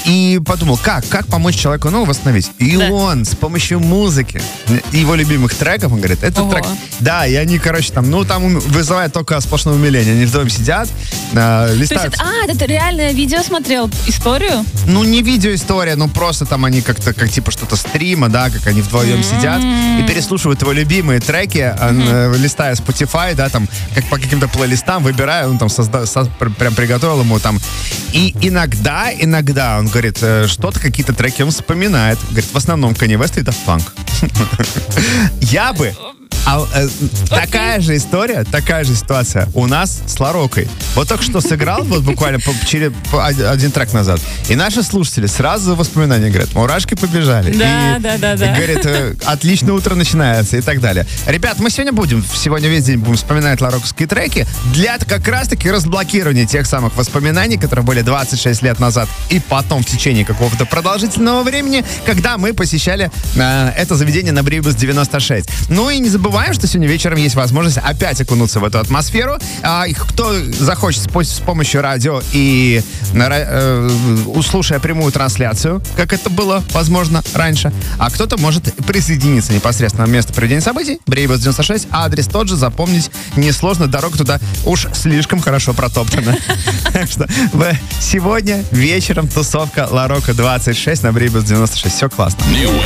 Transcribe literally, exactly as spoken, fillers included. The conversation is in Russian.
И подумал, как, как помочь человеку, ну, восстановить. И Да. он с помощью музыки, его любимых треков, он говорит, этот Ого. трек... Да, и они, короче, там, ну, там ум- вызывает только сплошное умиление. Они вдвоем сидят, э, То есть, листают. это, а, это реальное видео смотрел, историю? Ну, не видеоистория, но просто там они как-то, как типа что-то стрима, да, как они вдвоем сидят и переслушивают его любимые треки, э, листая Spotify, да, там, как по каким-то плейлистам, выбирая, он там созда- со- пр- прям приготовил ему там. И иногда, иногда, он говорит, э, что-то, какие-то треки он вспоминает. Говорит, в основном Kanye West и Daft Punk. Я бы... А, э, такая же история, такая же ситуация у нас с Ларокой. Вот только что сыграл, вот буквально по- через по- один трек назад, и наши слушатели сразу воспоминания говорят, мурашки побежали. Да, и, да, да, и да. говорит, э, отличное утро начинается и так далее. Ребят, мы сегодня будем, сегодня весь день будем вспоминать лароковские треки для как раз-таки разблокирования тех самых воспоминаний, которые были двадцать шесть лет назад и потом в течение какого-то продолжительного времени, когда мы посещали э, это заведение на Брибус девяносто шесть. Ну и не забываем, что сегодня вечером есть возможность опять окунуться в эту атмосферу. А, и кто захочет с, с помощью радио и э, услушая прямую трансляцию, как это было, возможно, раньше, а кто-то может присоединиться непосредственно на место проведения событий. Брейбус девяносто шесть, адрес тот же, запомнить несложно, дорога туда уж слишком хорошо протоптана. Так что сегодня вечером тусовка Ларока двадцать шесть на Брейбус девяносто шесть. Все классно. New